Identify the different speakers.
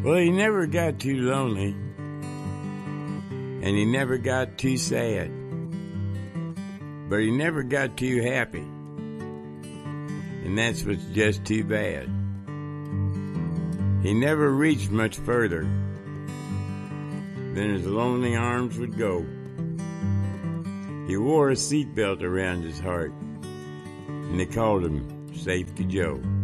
Speaker 1: Well, he never got too lonely, and he never got too sad, but he never got too happy, and that's what's just too bad. He never reached much further than his lonely arms would go. He wore a seatbelt around his heart, and they called him Safety Joe.